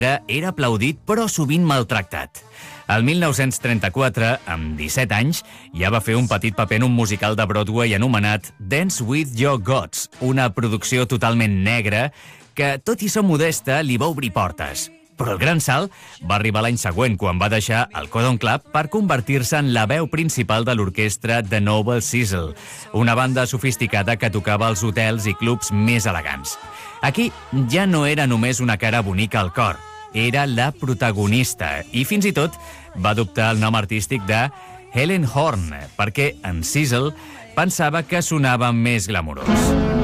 era aplaudit però sovint maltractat. El 1934, amb 17 anys, ja va fer un petit paper en un musical de Broadway anomenat Dance with Your Gods, una producció totalment negra que, tot i ser modesta, li va obrir portes. Però el gran salt va arribar l'any següent, quan va deixar el Cotton Club per convertir-se en la veu principal de l'orquestra The Noble Sissle, una banda sofisticada que tocava als hotels i clubs més elegants. Aquí ja no era només una cara bonica al cor, era la protagonista i fins i tot va adoptar el nom artístic de Helen Horn, perquè en Sissle pensava que sonava més glamurós.